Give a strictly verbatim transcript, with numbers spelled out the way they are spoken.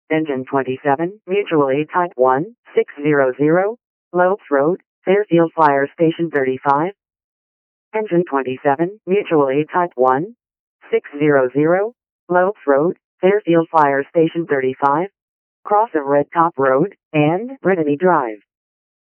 Engine twenty-seven, Mutual Aid Type one, six hundred, Lopes Road, Fairfield Fire Station thirty-five. Engine twenty-seven, Mutual Aid Type one, six hundred, Lopes Road, Fairfield Fire Station thirty-five. Cross of Red Top Road and Brittany Drive.